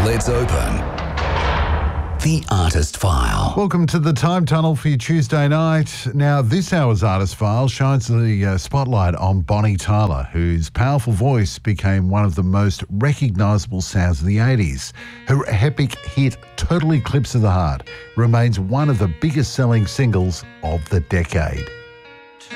Let's open the Artist File. Welcome to the Time Tunnel for your Tuesday night. Now, this hour's Artist File shines the spotlight on Bonnie Tyler, whose powerful voice became one of the most recognisable sounds of the 80s. Her epic hit, Total Eclipse of the Heart, remains one of the biggest selling singles of the decade.